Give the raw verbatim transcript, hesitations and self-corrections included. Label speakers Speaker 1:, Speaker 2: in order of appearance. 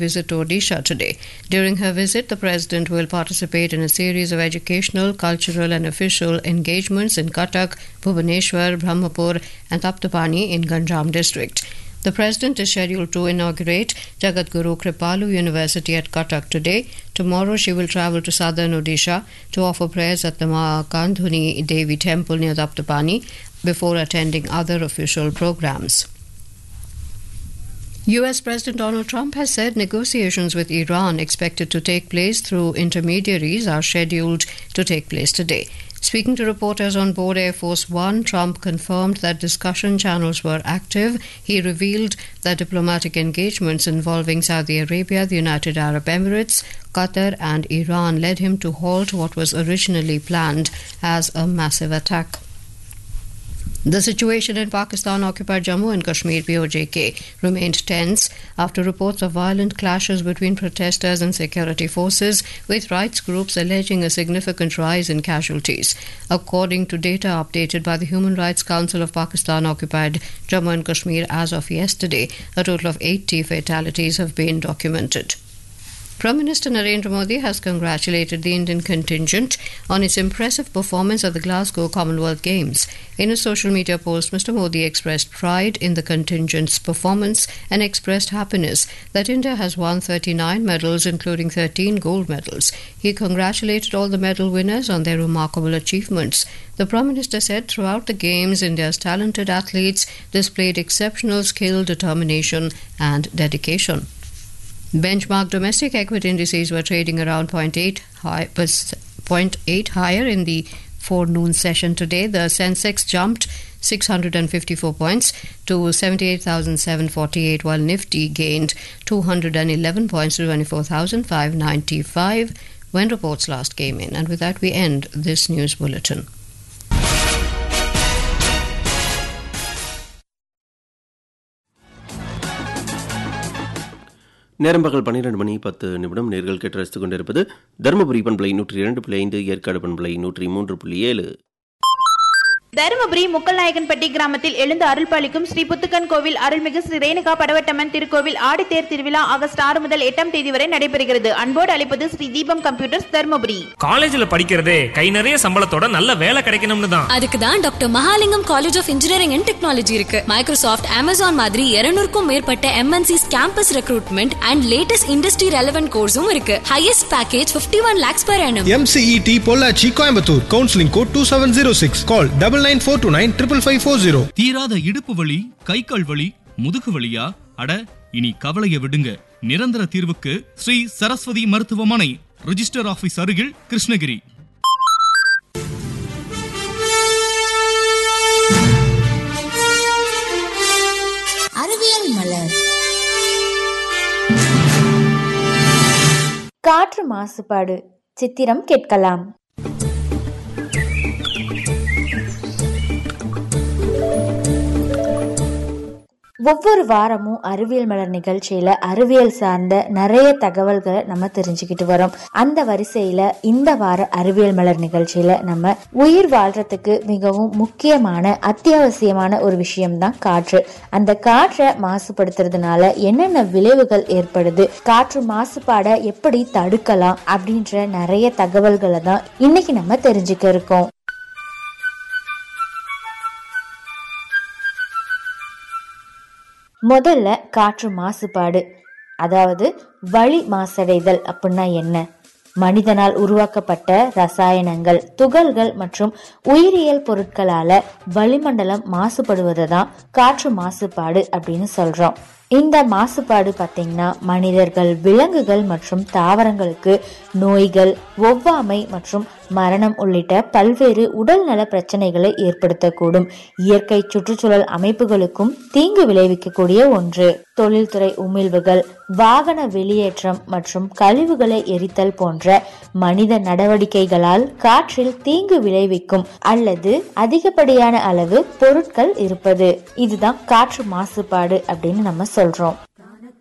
Speaker 1: visit to Odisha today. During her visit, the President will participate in a series of educational, cultural and official engagements in Cuttack, Bhubaneswar, Brahmapur and Taptapani in Ganjam district. The President is scheduled to inaugurate Jagatguru Kripalu University at Cuttack today. Tomorrow she will travel to southern Odisha to offer prayers at the Kandhuni Devi temple near Taptapani before attending other official programs. U S President Donald Trump has said negotiations with Iran expected to take place through intermediaries are scheduled to take place today. Speaking to reporters on board Air Force One, Trump confirmed that discussion channels were active. He revealed that diplomatic engagements involving Saudi Arabia, the United Arab Emirates, Qatar and Iran led him to halt what was originally planned as a massive attack. The situation in Pakistan-occupied Jammu and Kashmir P O J K remained tense after reports of violent clashes between protesters and security forces, with rights groups alleging a significant rise in casualties. According to data updated by the Human Rights Council of Pakistan-occupied Jammu and Kashmir as of yesterday, a total of eighty fatalities have been documented. Prime Minister Narendra Modi has congratulated the Indian contingent on its impressive performance at the Glasgow Commonwealth Games. In a social media post, Mister Modi expressed pride in the contingent's performance and expressed happiness that India has won thirty-nine medals, including thirteen gold medals. He congratulated all the medal winners on their remarkable achievements. The Prime Minister said throughout the Games, India's talented athletes displayed exceptional skill, determination and dedication. Benchmark domestic equity indices were trading around zero point eight, high, zero point eight higher in the forenoon session today. The Sensex jumped six hundred fifty-four points to seventy-eight thousand seven hundred forty-eight, while Nifty gained two hundred eleven points to twenty-four thousand five hundred ninety-five when reports last came in. And with that, we end this news bulletin.
Speaker 2: நேரம் பகல் பன்னிரண்டு மணி பத்து நிமிடம். நேர்கள் கேட்டு ரசித்துக் கொண்டிருப்பது தருமபுரி பண்பலை நூற்றி இரண்டு புள்ளி ஐந்து, ஏற்காடு பண்பலை நூற்றி மூன்று புள்ளி ஏழு.
Speaker 3: தருமபுரி முக்கல்நாயக்கன்பட்டி கிராமத்தில் எழுந்து அருள்பாலிக்கும் ஸ்ரீ புத்துக்கன் கோவில் அருள்மிகு ஸ்ரீ ரேணுகா படவட்டம்மன் திருக்கோவில் ஆடித்தேர் திருவிழா ஆகஸ்ட் ஆறு முதல் எட்டாம் தேதி வரை நடைபெறுகிறது. அன்போடு அழைப்பது ஸ்ரீ தீபம் கம்ப்யூட்டர்ஸ் தருமபுரி.
Speaker 4: காலேஜ்ல படிக்கிறதே கை நிறைய சம்பளத்தோட நல்ல வேலை கிடைக்கணும்னு தான்.
Speaker 5: அதுக்கு தான் doctor Mahalingam college of engineering and technology இருக்கு. மைக்ரோசாஃப்ட், அமேசான் மாதிரி இருநூறுக்கும் மேற்பட்ட MNCs campus recruitment and latest industry relevant கோர்ஸும் இருக்கு. Highest package fifty-one lakhs per annum.
Speaker 6: M C E T Pollachi Coimbatore. Counselling code two seven zero six. கால் double nine four two nine five five four zero.
Speaker 7: தீராத இடுப்பு வலி, கை கால் வலி, முதுகு வலியா? அட இனி கவலைய விடுங்க. நிரந்தர தீர்வுக்கு ஸ்ரீ சரஸ்வதி மருத்துவமனை, ரிஜிஸ்டர் ஆபீஸ் அருகில், கிருஷ்ணகிரி.
Speaker 8: அறிவியல் மலர்.
Speaker 9: காற்று மாசுபாடு சித்திரம் கேட்கலாம். ஒவ்வொரு வாரமும் அறிவியல் மலர் நிகழ்ச்சியில அறிவியல் சார்ந்த நிறைய தகவல்களை நம்ம தெரிஞ்சுக்கிட்டு வரோம். அந்த வரிசையில இந்த வார அறிவியல் மலர் நிகழ்ச்சியில நம்ம உயிர் வாழ்றதுக்கு மிகவும் முக்கியமான அத்தியாவசியமான ஒரு விஷயம்தான் காற்று. அந்த காற்றை மாசுபடுத்துறதுனால என்னென்ன விளைவுகள் ஏற்படுது, காற்று மாசுபாடை எப்படி தடுக்கலாம் அப்படின்ற நிறைய தகவல்களை தான் இன்னைக்கு நம்ம தெரிஞ்சுக்க இருக்கோம். முதல்ல காற்று மாசுபாடு, அதாவது வளி மாசடைதல் அப்படின்னா என்ன? மனிதனால் உருவாக்கப்பட்ட ரசாயனங்கள், துகள்கள் மற்றும் உயிரியல் பொருட்களால வளிமண்டலம் மாசுபடுவதை தான் காற்று மாசுபாடு அப்படின்னு சொல்றோம். இந்த மாசுபாடு பார்த்தீங்கன்னா மனிதர்கள், விலங்குகள் மற்றும் தாவரங்களுக்கு நோய்கள், ஒவ்வாமை மற்றும் மரணம் உள்ளிட்ட பல்வேறு உடல் நல பிரச்சனைகளை ஏற்படுத்தக்கூடும். இயற்கை சுற்றுச்சூழல் அமைப்புகளுக்கும் தீங்கு விளைவிக்கக்கூடிய ஒன்று. தொழில்துறை உமிழ்வுகள், வாகன வெளியேற்றம் மற்றும் கழிவுகளை எரித்தல் போன்ற மனித நடவடிக்கைகளால் காற்றில் தீங்கு விளைவிக்கும் அல்லது அதிகப்படியான அளவு பொருட்கள் இருப்பது, இதுதான் காற்று மாசுபாடு அப்படின்னு நம்ம சொல்றோம்.